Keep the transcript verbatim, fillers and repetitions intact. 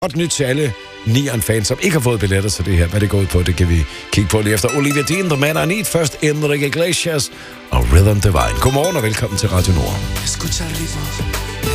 Godt nyt til alle Neon-fans, som ikke har fået billetter til det her. Hvad det går ud på, det kan vi kigge på lige efter. Olivia Dean, The Man I Need, først Enrique Iglesias og Rhythm Divine. Godmorgen og velkommen til Radio Nord.